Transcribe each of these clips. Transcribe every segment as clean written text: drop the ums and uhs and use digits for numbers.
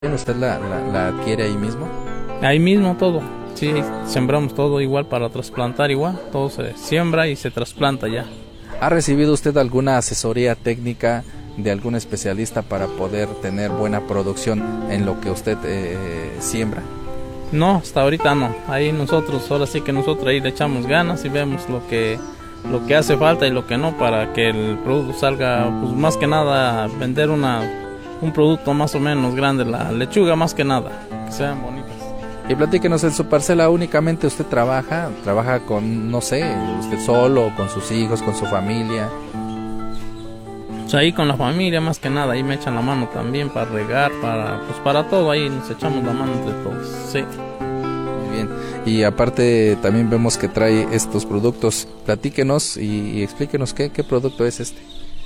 ¿Usted la adquiere ahí mismo? Ahí mismo todo, sí, sembramos todo igual para trasplantar igual, todo se siembra y se trasplanta ya. ¿Ha recibido usted alguna asesoría técnica de algún especialista para poder tener buena producción en lo que usted siembra? No, hasta ahorita no, ahí nosotros, ahora sí que nosotros ahí le echamos ganas y vemos lo que hace falta y lo que no para que el producto salga, pues más que nada vender un producto más o menos grande, la lechuga más que nada, que sean bonitas. Y platíquenos, en su parcela únicamente usted trabaja con, no sé, usted solo, con sus hijos, con su familia. Pues ahí con la familia más que nada, ahí me echan la mano también para regar, para todo, ahí nos echamos la mano entre todos, sí. Muy bien, y aparte también vemos que trae estos productos, platíquenos y explíquenos qué producto es este.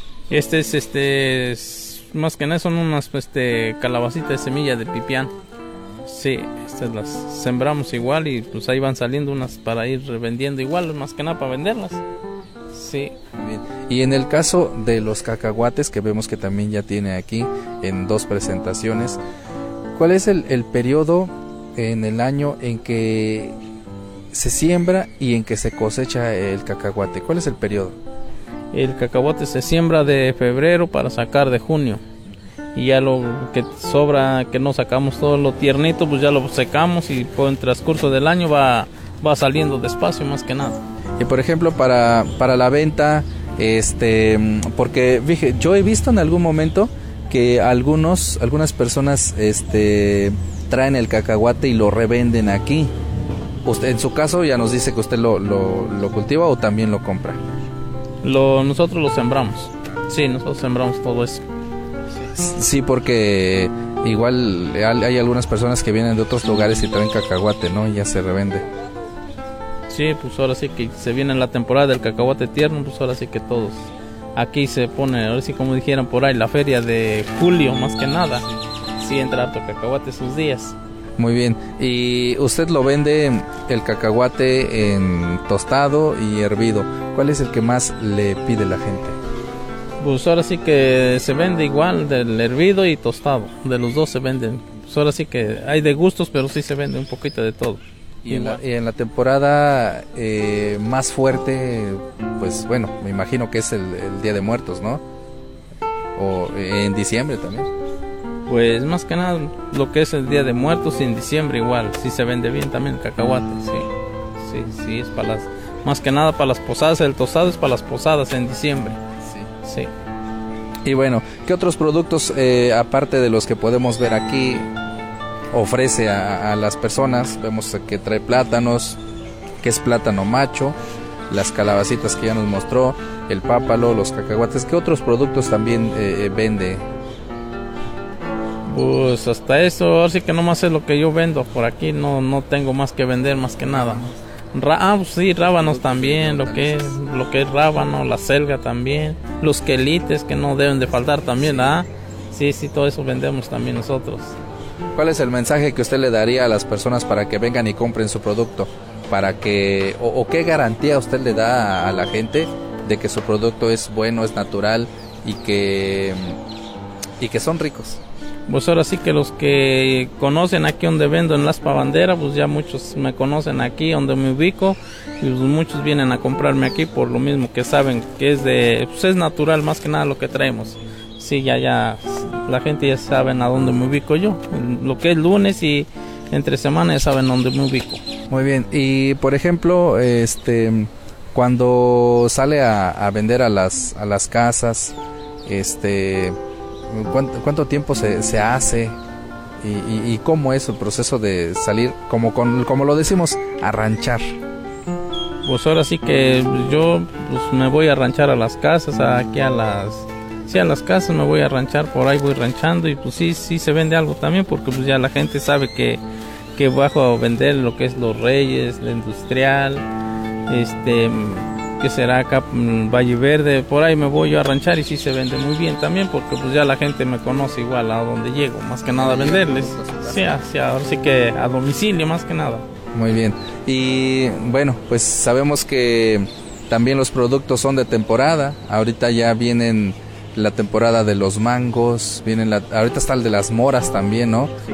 Este es más que nada son unas calabacitas de semilla de pipián. Sí, estas las sembramos igual y pues ahí van saliendo unas para ir revendiendo igual, más que nada para venderlas. Sí. Muy bien. Y en el caso de los cacahuates, que vemos que también ya tiene aquí en 2 presentaciones, ¿cuál es el periodo en el año en que se siembra y en que se cosecha el cacahuate? ¿Cuál es el periodo? El cacahuate se siembra de febrero para sacar de junio. Y ya lo que sobra, que no sacamos todo lo tiernito, pues ya lo secamos y por el transcurso del año va saliendo despacio más que nada. Y por ejemplo para la venta, porque fíjate, yo he visto en algún momento que algunas personas traen el cacahuate y lo revenden aquí. Usted, en su caso, ya nos dice que usted lo cultiva o también lo compra. Nosotros lo sembramos. Sí, nosotros sembramos todo eso. Sí, porque igual hay algunas personas que vienen de otros lugares y traen cacahuate, ¿no? Y ya se revende. Sí, pues ahora sí que se viene la temporada del cacahuate tierno, pues ahora sí que todos. Aquí se pone, ahora sí como dijeran por ahí, la feria de julio más que nada. Sí entra harto cacahuate esos días. Muy bien, y usted lo vende el cacahuate en tostado y hervido. ¿Cuál es el que más le pide la gente? Pues ahora sí que se vende igual, del hervido y tostado, de los dos se venden. Pues ahora sí que hay de gustos, pero sí se vende un poquito de todo. Y en la temporada más fuerte, pues bueno, me imagino que es el Día de Muertos, ¿no? O en diciembre también. Pues más que nada lo que es el Día de Muertos y en diciembre igual, sí se vende bien también el cacahuate, sí, es para más que nada para las posadas, el tostado es para las posadas en diciembre. Sí. Y bueno, ¿qué otros productos, aparte de los que podemos ver aquí, ofrece a las personas? Vemos que trae plátanos, que es plátano macho, las calabacitas que ya nos mostró, el pápalo, los cacahuates. ¿Qué otros productos también vende? Pues hasta eso, ahora sí que nomás es lo que yo vendo. Por aquí no tengo más que vender, más que nada. Pues sí, rábanos también, lo que es rábano, la selga también, los quelites que no deben de faltar también, Sí, todo eso vendemos también nosotros. ¿Cuál es el mensaje que usted le daría a las personas para que vengan y compren su producto? Para que, o qué garantía usted le da a la gente de que su producto es bueno, es natural y que son ricos? Pues ahora sí que los que conocen aquí donde vendo en Las Pavandera, pues ya muchos me conocen aquí donde me ubico y pues muchos vienen a comprarme aquí por lo mismo que saben que es natural más que nada lo que traemos. Sí, ya la gente ya sabe a dónde me ubico yo, lo que es lunes y entre semana ya saben dónde me ubico. Muy bien, y por ejemplo, cuando sale a vender a las casas, ¿cuánto tiempo se hace y cómo es el proceso de salir, como lo decimos, a ranchar? Pues ahora sí que yo me voy a ranchar a las casas, aquí a las casas me voy a ranchar, por ahí voy ranchando y pues sí se vende algo también porque pues ya la gente sabe que bajo a vender lo que es los Reyes, la Industrial, que será acá Valle Verde, por ahí me voy yo a ranchar y sí se vende muy bien también porque pues ya la gente me conoce igual a donde llego, más que nada a venderles, ahora sí que a domicilio más que nada. Muy bien, y bueno, pues sabemos que también los productos son de temporada, ahorita ya vienen la temporada de los mangos, ahorita está el de las moras también, ¿no?